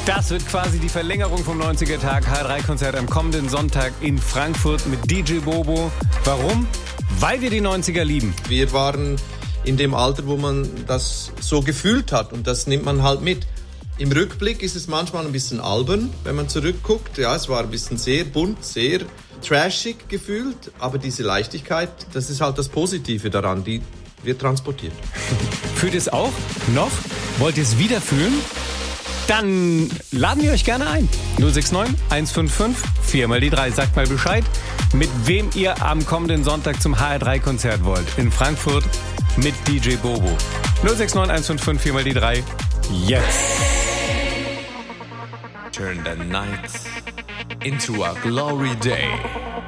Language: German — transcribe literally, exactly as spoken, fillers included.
Das wird quasi die Verlängerung vom neunziger-Tag H drei Konzert am kommenden Sonntag in Frankfurt mit D J Bobo. Warum? Weil wir die neunziger lieben. Wir waren in dem Alter, wo man das so gefühlt hat und das nimmt man halt mit. Im Rückblick ist es manchmal ein bisschen albern, wenn man zurückguckt. Ja, es war ein bisschen sehr bunt, sehr trashig gefühlt, aber diese Leichtigkeit, das ist halt das Positive daran, die wird transportiert. Fühlt ihr es auch noch? Wollt ihr es wieder fühlen? Dann laden wir euch gerne ein. null sechs neun eins fünf fünf vier mal die drei. Sagt mal Bescheid, mit wem ihr am kommenden Sonntag zum H R drei Konzert wollt. In Frankfurt mit D J Bobo. null sechs neun eins fünf fünf vier mal die drei. Jetzt. Turn the night into a glory day.